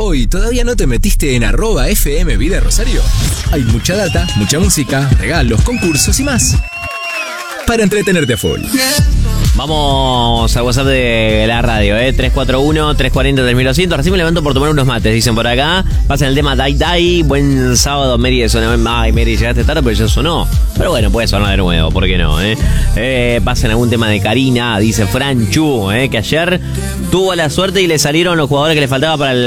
Hoy, ¿todavía no te metiste en @FM Vida Rosario? Hay mucha data, mucha música, regalos, concursos y más para entretenerte a full. Vamos al WhatsApp de la radio, 341-340-3200. Recién me levanto por tomar unos mates, dicen por acá. Pasen el tema Dai Dai. Buen sábado, Mary. Ay, Mary, llegaste tarde, pero ya sonó. Pero bueno, puede sonar de nuevo, ¿por qué no? Pasen algún tema de Karina, dice Franchu, que ayer tuvo la suerte y le salieron los jugadores que le faltaba para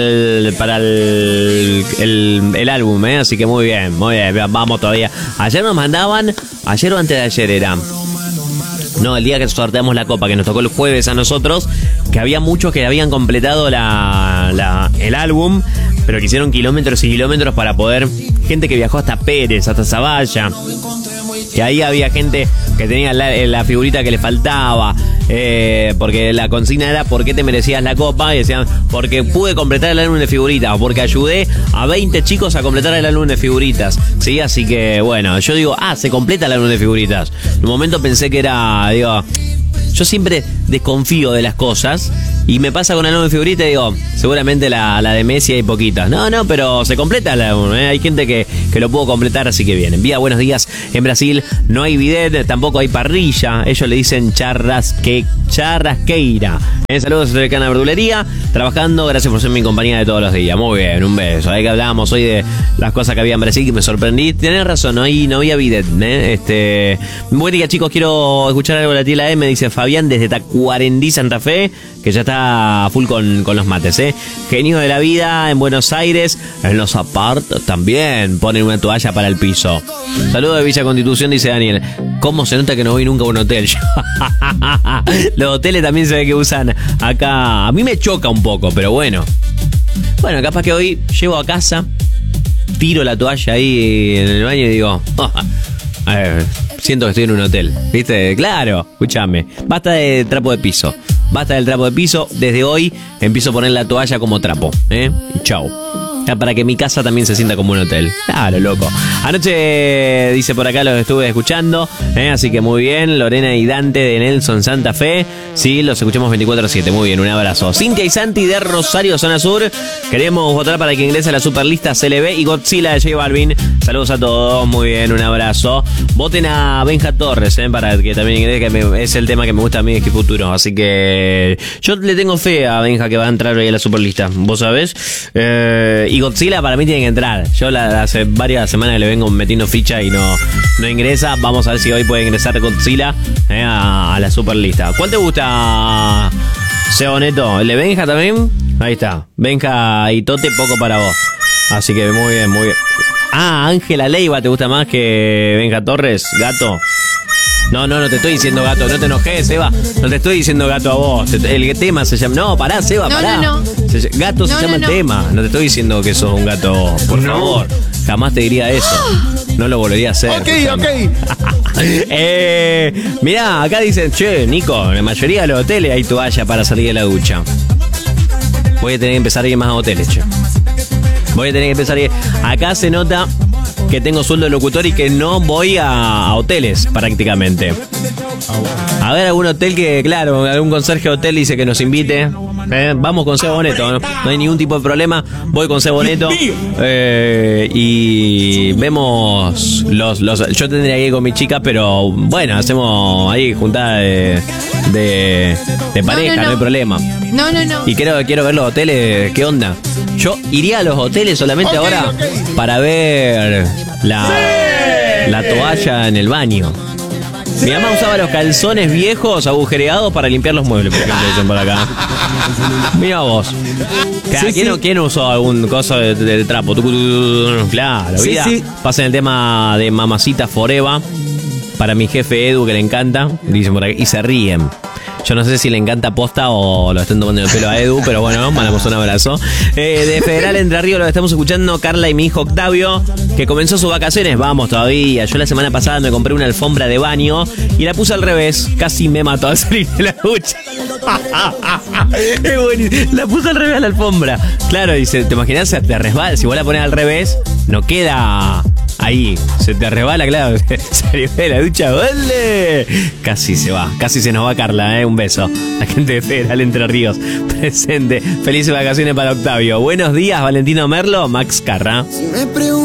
el álbum, así que muy bien, vamos todavía. Ayer nos mandaban, ayer o antes de ayer era. No, el día que sorteamos la copa, que nos tocó el jueves a nosotros, que había muchos que habían completado el álbum, pero que hicieron kilómetros y kilómetros para poder... Gente que viajó hasta Pérez, hasta Zavalla, que ahí había gente que tenía la figurita que le faltaba, porque la consigna era ¿por qué te merecías la copa? Y decían, porque pude completar el álbum de figuritas, o porque ayudé a 20 chicos a completar el álbum de figuritas, ¿sí? Así que, bueno, yo digo, se completa el álbum de figuritas. En un momento pensé que era, yo siempre desconfío de las cosas y me pasa con el álbum de figuritas y digo, seguramente la de Messi hay poquitas. No, pero se completa el álbum, hay gente que lo pudo completar, así que bien. Envía buenos días. En Brasil no hay bidet, tampoco hay parrilla. Ellos le dicen charrasqueira. Saludos desde Cana Verdulería, trabajando. Gracias por ser mi compañía de todos los días. Muy bien, un beso. Ahí que hablábamos hoy de las cosas que había en Brasil, que me sorprendí. Tenés razón, no había bidet. Buen día, chicos. Quiero escuchar algo de la tía M, dice Fabián desde Tacuarembó, Santa Fe, que ya está full con los mates, Genio de la vida en Buenos Aires, en los apartos también ponen una toalla para el piso. Saludos de Villa Constitución, dice Daniel. ¿Cómo se nota que no voy nunca a un hotel? Los hoteles también se ve que usan acá. A mí me choca un poco, pero bueno. Bueno, capaz que hoy llego a casa, tiro la toalla ahí en el baño y digo... siento que estoy en un hotel, ¿viste? Claro, escúchame. Basta de trapo de piso. Basta del trapo de piso. Desde hoy empiezo a poner la toalla como trapo, Y chau. Para que mi casa también se sienta como un hotel. Claro, loco. Anoche, dice por acá, los estuve escuchando, así que muy bien. Lorena y Dante de Nelson, Santa Fe. Sí, los escuchamos 24/7. Muy bien, un abrazo. Cintia y Santi de Rosario, Zona Sur. Queremos votar para que ingrese a la superlista CLB y Godzilla de J Balvin. Saludos a todos, muy bien, un abrazo. Voten a Benja Torres, para que también ingrese, que es el tema que me gusta a mí de Skip Futuro. Así que yo le tengo fe a Benja que va a entrar ahí a la superlista. ¿Vos sabés? Y Godzilla para mí tiene que entrar. Yo hace varias semanas le vengo metiendo ficha y no ingresa. Vamos a ver si hoy puede ingresar Godzilla a la superlista. ¿Cuál te gusta, Seba Neto? ¿El de Benja también? Ahí está. Benja y Tote, poco para vos. Así que muy bien, muy bien. Ángela Leiva, ¿te gusta más que Benja Torres? Gato. No te estoy diciendo gato, no te enojes, Seba. No te estoy diciendo gato a vos. El tema se llama... No, pará, Seba, pará. No. Gato se llama el tema. No te estoy diciendo que sos un gato, por favor. Jamás te diría eso. No lo volvería a hacer. Ok. Mirá, acá dicen, che, Nico, en la mayoría de los hoteles hay toalla para salir de la ducha. Voy a tener que empezar a ir más a hoteles, che. Acá se nota que tengo sueldo de locutor y que no voy a hoteles prácticamente. A ver, algún hotel que, claro, algún conserje de hotel dice que nos invite. Vamos con Seba Boneto, no hay ningún tipo de problema. Voy con Seba Boneto y vemos yo tendría que ir con mi chica, pero bueno, hacemos ahí juntada de pareja, no hay problema. No. Y quiero ver los hoteles, ¿qué onda? Yo iría a los hoteles solamente ahora para ver la toalla en el baño. Mi mamá usaba los calzones viejos agujereados para limpiar los muebles, por ejemplo, dicen por acá. Mira vos. ¿Quién usó algún coso de trapo? Claro, vida. Sí. Pasen el tema de Mamacita Forever para mi jefe Edu, que le encanta, dicen por acá, y se ríen. Yo no sé si le encanta posta o lo están tomando el pelo a Edu, pero bueno, mandamos un abrazo. De Federal Entre Ríos lo estamos escuchando Carla y mi hijo Octavio, que comenzó sus vacaciones. Vamos todavía. Yo la semana pasada me compré una alfombra de baño y la puse al revés. Casi me mató al salir de la ducha. Es buenísimo. La puse al revés a la alfombra. Claro, dice, ¿te imaginas? Te resbala. Si vos la pones al revés, no queda Ahí, se te resbala, claro. Salió de la ducha, ¡ole! Casi se va, casi se nos va Carla, un beso. La gente de Federal Entre Ríos, presente. Felices vacaciones para Octavio. Buenos días, Valentino Merlo, Max Carra.